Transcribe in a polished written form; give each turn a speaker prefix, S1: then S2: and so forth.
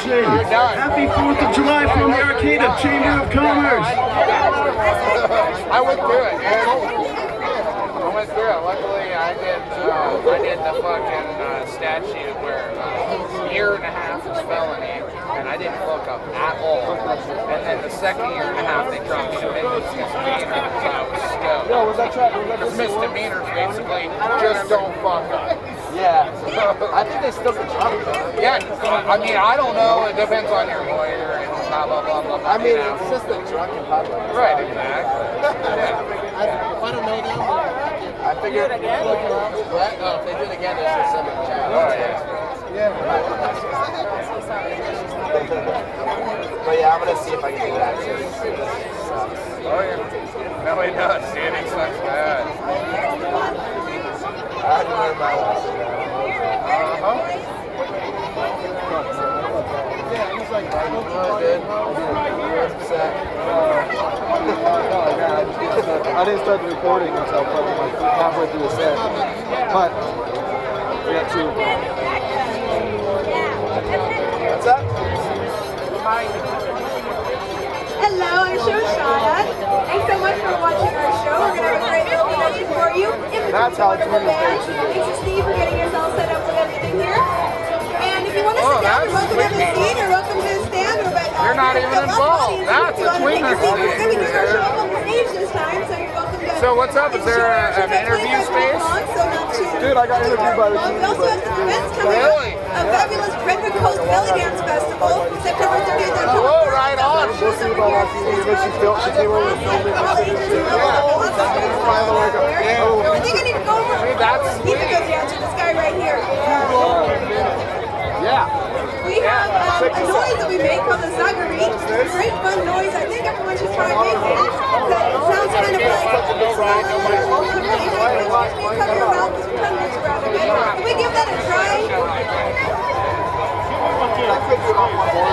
S1: watching. Happy 4th of July from the Arcata Chamber of Commerce.
S2: I went through it, man. I went through it. Luckily, I did the fucking statute where a year and a half is felony, and I didn't fuck up at all. And then the second year and a half, they dropped me to misdemeanor, so I was stoked.
S3: Yo, was that track?
S2: Because misdemeanors basically just don't fuck up.
S3: Yeah. I think they still could drop it.
S2: Yeah, I mean, I don't know. It depends on your lawyer and blah, blah, blah, blah, blah.
S3: I mean, it's just a drunk and public.
S2: Right, exactly. Yeah.
S3: If I don't know them, I figured it again. What? No, if they do it again, there's just some jail.
S2: Oh, yeah.
S3: But yeah, I'm gonna see if I can do that too.
S2: Oh, yeah. No, he does. Standing sucks bad.
S3: I had to learn my lesson. Yeah, he's like, good. I didn't start the recording until probably like halfway through the set. But we got two. What's up?
S4: Hello, I'm Shoshana. Thanks so much for watching our show. We're going to have a great introduction for you.
S3: That's how it's
S4: band. Thanks to Steve for getting yourself set up with everything here. And if you want to sit down, you're welcome to the seat or welcome to the stand. Or
S2: you're not even involved. That's a tweener.
S4: We're going to do our show up on stage this time, so you're welcome to.
S2: So what's up? Is there an interview space?
S3: Dude, I got interviewed by the team.
S4: We also have some events coming up. A fabulous Redwood Coast Belly Dance Festival, September 30th.
S2: Oh, right on.
S3: We'll see about our TV, but she came over and filmed it.
S4: I think I need to go over.
S2: That's
S4: He can go down to this guy right here.
S3: Yeah.
S4: We have a noise that we make called the Zagari. Great fun noise. I think everyone should try making it. It sounds kind of like cover your mouth because your tongue is rather good. Can we give that a try?